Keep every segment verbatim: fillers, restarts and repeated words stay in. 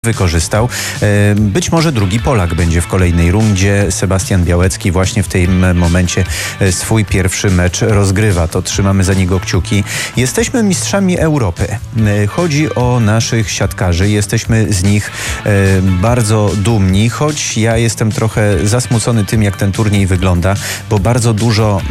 wykorzystał. Być może drugi Polak będzie w kolejnej rundzie. Sebastian Białecki właśnie w tym momencie swój pierwszy mecz rozgrywa. To trzymamy za niego kciuki. Jesteśmy mistrzami Europy. Chodzi o naszych siatkarzy. Jesteśmy z nich bardzo dumni, choć ja jestem trochę zasmucony tym, jak ten turniej wygląda, bo bardzo dużo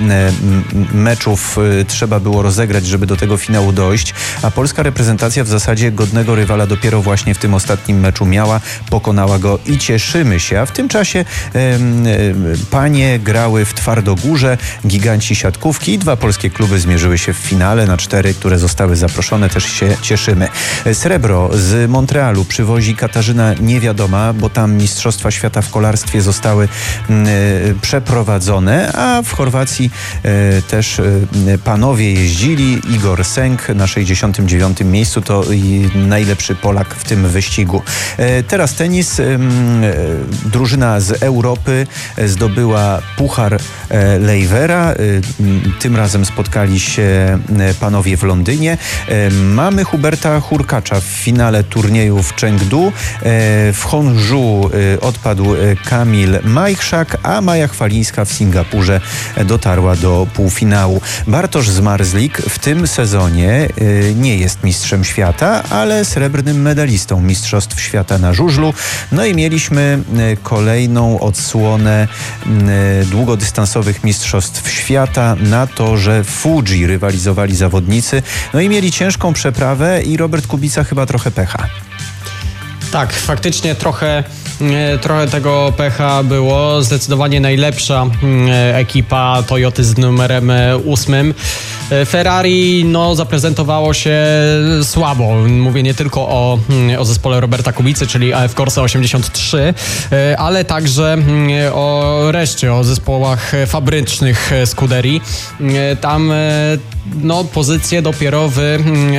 meczów trzeba było rozegrać, żeby do tego finału dojść, a polska reprezentacja w zasadzie godnego rywala dopiero właśnie w tym ostatnim meczu miała, pokonała go i cieszymy się. A w tym czasie e, e, panie grały w Twardogórze, giganci siatkówki i dwa polskie kluby zmierzyły się w finale na cztery, które zostały zaproszone. Też się cieszymy. Srebro z Montrealu przywozi Katarzyna Niewiadoma, bo tam Mistrzostwa Świata w kolarstwie zostały e, przeprowadzone, a w Chorwacji e, też e, panowie jeździli. Igor Sęk na sześćdziesiątym dziewiątym miejscu, to najlepszy Polak w tym wyścigu. Teraz tenis. Drużyna z Europy zdobyła Puchar Leivera. Tym razem spotkali się panowie w Londynie. Mamy Huberta Hurkacza w finale turnieju w Chengdu. W Hongżu odpadł Kamil Majchrzak, a Maja Chwalińska w Singapurze dotarła do półfinału. Bartosz Zmarzlik w tym sezonie nie jest mistrzem świata, ale srebrnym medalistą Mistrzostw Świata na żużlu. No i mieliśmy kolejną odsłonę długodystansowych Mistrzostw Świata na torze Fuji. Rywalizowali zawodnicy. No i mieli ciężką przeprawę i Robert Kubica chyba trochę pecha. Tak, faktycznie trochę, trochę tego pecha było. Zdecydowanie najlepsza ekipa Toyoty z numerem ósmym. Ferrari no, zaprezentowało się słabo. Mówię nie tylko o, o zespole Roberta Kubicy, czyli A F Corse osiemdziesiąt trzy, ale także o reszcie, o zespołach fabrycznych Scuderii. Tam no, pozycje dopiero w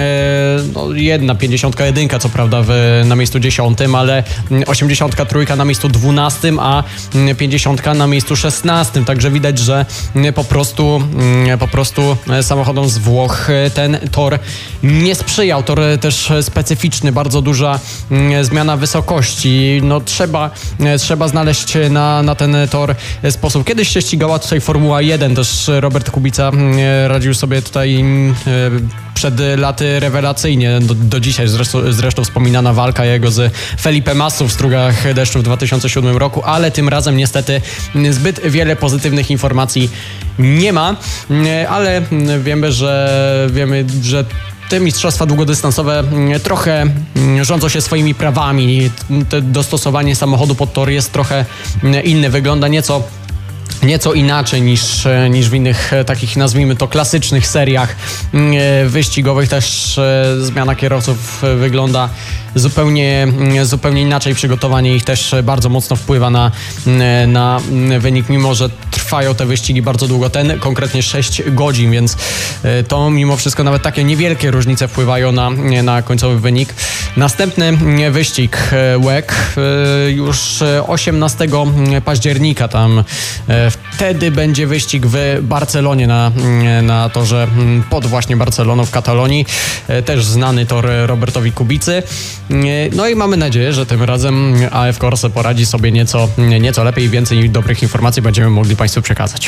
no, jedna, pięćdziesiątka jedynka, co prawda w, na miejscu dziesiątym, ale osiemdziesiątka trójka na miejscu dwunastym, a pięćdziesiątka na miejscu szesnastym. Także widać, że po prostu po prostu samochodom z Włoch ten tor nie sprzyjał. Tor też specyficzny, bardzo duża zmiana wysokości. No trzeba, trzeba znaleźć na, na ten tor sposób. Kiedyś się ścigała tutaj Formuła jeden, też Robert Kubica radził sobie tutaj przed laty rewelacyjnie. Do, do dzisiaj zresztą, zresztą wspominana walka jego z Felipe Massą w Strugach Deszczu w dwa tysiące siódmym roku, ale tym razem niestety zbyt wiele pozytywnych informacji nie ma, ale wiemy, że wiemy, że te mistrzostwa długodystansowe trochę rządzą się swoimi prawami. To dostosowanie samochodu pod tor jest trochę inne, wygląda nieco Nieco inaczej niż, niż w innych takich, nazwijmy to, klasycznych seriach wyścigowych. Też zmiana kierowców wygląda zupełnie, zupełnie inaczej. Przygotowanie ich też bardzo mocno wpływa na, na wynik, mimo że trwają te wyścigi bardzo długo. Ten konkretnie sześć godzin, więc to mimo wszystko nawet takie niewielkie różnice wpływają na, na końcowy wynik. Następny wyścig W E C już osiemnastego października. Tam wtedy będzie wyścig w Barcelonie, na, na torze pod właśnie Barceloną w Katalonii. Też znany tor Robertowi Kubicy. No i mamy nadzieję, że tym razem A F Corse poradzi sobie nieco, nieco lepiej i więcej dobrych informacji będziemy mogli Państwu przekazać.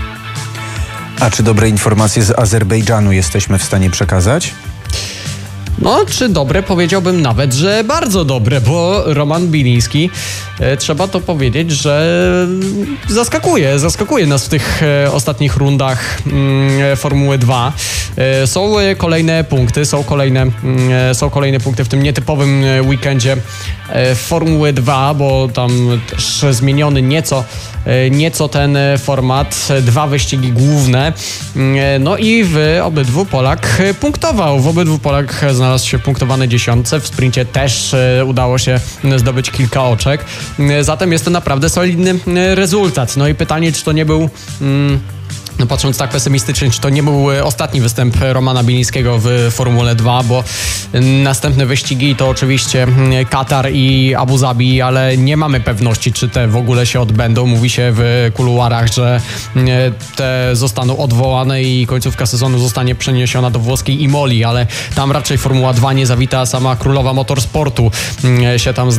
A czy dobre informacje z Azerbejdżanu jesteśmy w stanie przekazać? No, czy dobre? Powiedziałbym nawet, że bardzo dobre, bo Roman Biliński, e, trzeba to powiedzieć, że zaskakuje, zaskakuje nas w tych e, ostatnich rundach mm, Formuły dwa. E, są kolejne punkty, są kolejne, e, są kolejne punkty w tym nietypowym weekendzie e, Formuły dwa, bo tam też zmieniony nieco, e, nieco ten format, dwa wyścigi główne, e, no i w obydwu Polak punktował, w obydwu Polak znalazł się w punktowanej dziesiątce. W sprincie też e, udało się zdobyć kilka oczek. E, zatem jest to naprawdę solidny e, rezultat. No i pytanie, czy to nie był... Mm, No patrząc tak pesymistycznie, czy to nie był ostatni występ Romana Bilińskiego w Formule dwa, bo następne wyścigi to oczywiście Katar i Abu Zabi, ale nie mamy pewności, czy te w ogóle się odbędą. Mówi się w kuluarach, że te zostaną odwołane i końcówka sezonu zostanie przeniesiona do włoskiej Imoli, ale tam raczej Formuła dwa nie zawita, sama królowa motorsportu się tam